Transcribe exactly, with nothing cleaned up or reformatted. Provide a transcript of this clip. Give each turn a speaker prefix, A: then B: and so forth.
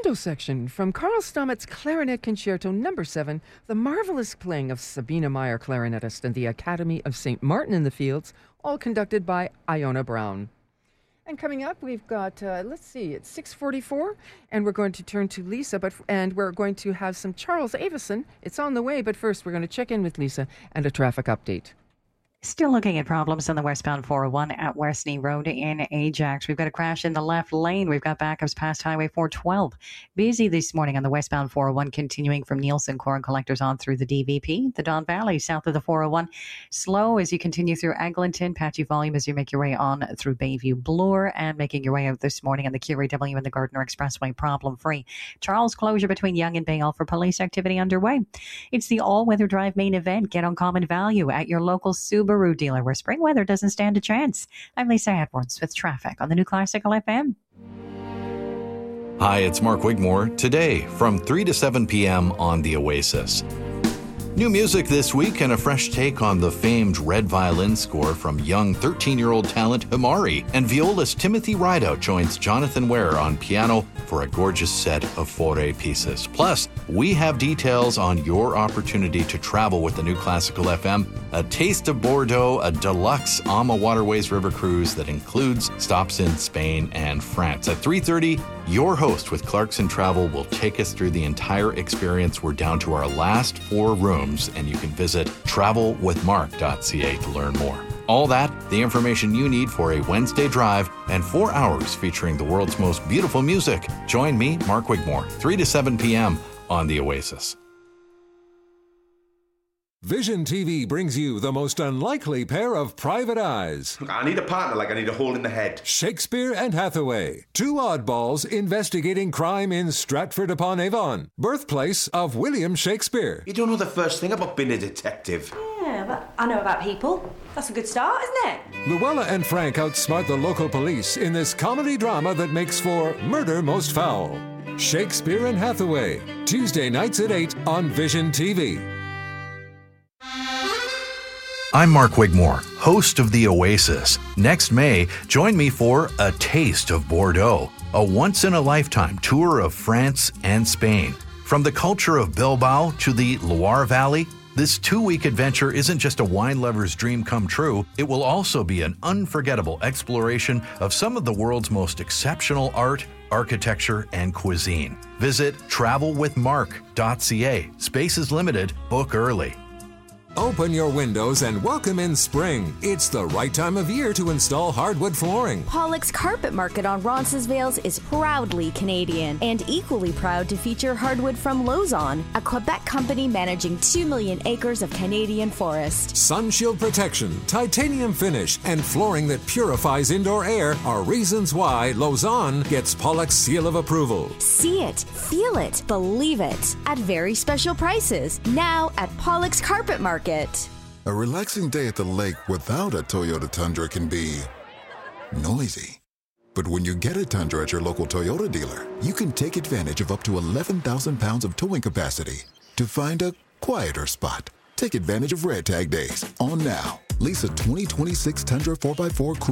A: Rondo section from Carl Stammet's Clarinet Concerto Number seven, the marvelous playing of Sabina Meyer, clarinetist, and the Academy of Saint Martin in the Fields, all conducted by Iona Brown. And coming up, we've got, uh, let's see, it's six forty-four, and we're going to turn to Lisa, but and we're going to have some Charles Avison. It's on the way, but first we're going to check in with Lisa and a traffic update.
B: Still looking at problems on the westbound four oh one at Westney Road in Ajax. We've got a crash in the left lane. We've got backups past Highway four twelve. Busy this morning on the westbound four oh one, continuing from Nielsen Corn Collectors on through the D V P. The Don Valley south of the four oh one. Slow as you continue through Eglinton. Patchy volume as you make your way on through Bayview Bloor, and making your way out this morning on the Q A W and the Gardner Expressway problem free. Charles closure between Yonge and Bayall for police activity underway. It's the all-weather drive main event. Get uncommon value at your local Subaru dealer where spring weather doesn't stand a chance. I'm Lisa Edwards with traffic on the New Classical F M.
C: Hi, it's Mark Wigmore. Today from three to seven p.m. on The Oasis. New music this week and a fresh take on the famed Red Violin score from young thirteen-year-old talent Himari. And violist Timothy Rideout joins Jonathan Ware on piano for a gorgeous set of Fauré pieces. Plus, we have details on your opportunity to travel with the New Classical F M, a taste of Bordeaux, a deluxe Ama Waterways River cruise that includes stops in Spain and France. At three thirty, your host with Clarkson Travel will take us through the entire experience. We're down to our last four rooms, and you can visit travel with mark dot c a to learn more. All that, the information you need for a Wednesday drive, and four hours featuring the world's most beautiful music. Join me, Mark Wigmore, three to seven p.m. on The Oasis.
D: Vision T V brings you the most unlikely pair of private eyes.
E: I need a partner like I need a hole in the head.
D: Shakespeare and Hathaway, two oddballs investigating crime in Stratford-upon-Avon, birthplace of William Shakespeare.
E: You don't know the first thing about being a detective.
F: Yeah, but I know about people. That's a good start, isn't it?
D: Luella and Frank outsmart the local police in this comedy drama that makes for Murder Most Foul. Shakespeare and Hathaway, Tuesday nights at eight on Vision T V.
C: I'm Mark Wigmore, host of The Oasis. Next May, join me for A Taste of Bordeaux, a once-in-a-lifetime tour of France and Spain. From the culture of Bilbao to the Loire Valley, this two-week adventure isn't just a wine lover's dream come true. It will also be an unforgettable exploration of some of the world's most exceptional art, architecture, and cuisine. Visit travel with mark dot c a. Space is limited. Book early.
D: Open your windows and welcome in spring. It's the right time of year to install hardwood flooring.
G: Pollock's Carpet Market on Roncesvalles is proudly Canadian and equally proud to feature hardwood from Lauson, a Quebec company managing two million acres of Canadian forest.
D: Sunshield protection, titanium finish, and flooring that purifies indoor air are reasons why Lauson gets Pollock's seal of approval.
G: See it, feel it, believe it at very special prices now at Pollock's Carpet Market.
H: A relaxing day at the lake without a Toyota Tundra can be noisy. But when you get a Tundra at your local Toyota dealer, you can take advantage of up to eleven thousand pounds of towing capacity to find a quieter spot. Take advantage of Red Tag Days on now. Lease a twenty twenty-six Tundra four by four Cruise